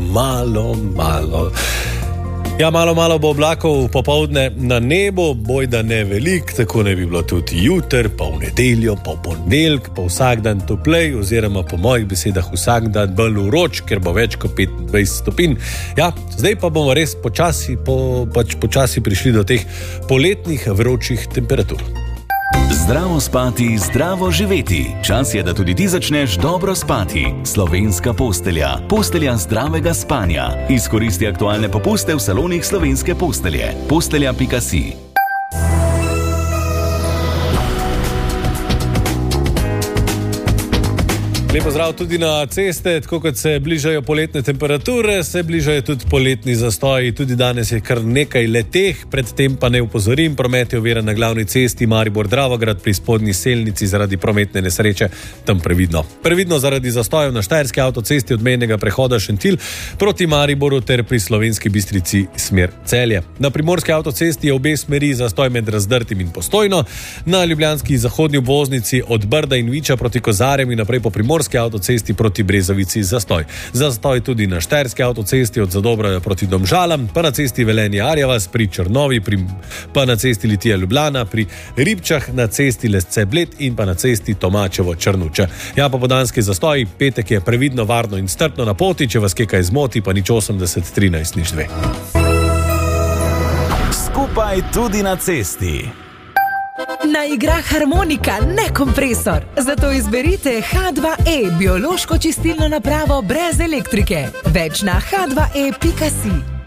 malo. Ja, malo bo oblakov popoldne na nebu, bojda ne velik, tako ne bi bilo tudi jutr, pa v nedeljo, pa v ponedeljek, pa vsak dan toplej, oziroma po mojih besedah vsak dan bolj vroč, ker bo več kot 25 stopinj. Ja, zdaj pa bomo res počasi prišli do teh poletnih vročih temperatur. Zdravo spati, zdravo živeti. Čas je, da tudi ti začneš dobro spati. Slovenska postelja. Postelja zdravega spanja. Izkoristi aktualne popuste v salonih Slovenske postelje. Postelja.si. Lepo zdrav tudi na ceste, tako kot se bližajo poletne temperature, se bližajo tudi poletni zastoji. Tudi danes je kar nekaj leteh, predtem pa ne upozorim, promet je oviran na glavni cesti Maribor-Dravograd pri spodnji selnici zaradi prometne nesreče, tam previdno. Previdno zaradi zastojev na Štajerski avtocesti od mejnega prehoda Šentilj proti Mariboru ter pri Slovenski Bistrici smer Celje. Na primorski avtocesti je obe smeri zastoj med Razdrtim in Postojno, na ljubljanski zahodni obvoznici od Brda in Viča proti Kozarjem in naprej po primorski avtocesti proti Brezovici zastoj. Zastoj tudi na Štajerski avtocesti od Zadobraja proti Domžalam, pa na cesti Velenje-Arjavas pri Črnovi, pa na cesti Litija-Ljubljana, pri Ribčah, na cesti Lesce-Bled in pa na cesti Tomačevo-Črnuče. Ja, pa podanski zastoj, petek je previdno, varno in strpno na poti, če vas kaj zmoti, pa nič 80 13 nič 2. Skupaj tudi na cesti. Na igra harmonika, ne kompresor. Zato izberite H2E, biološko čistilno napravo brez elektrike. Več na h2e.si.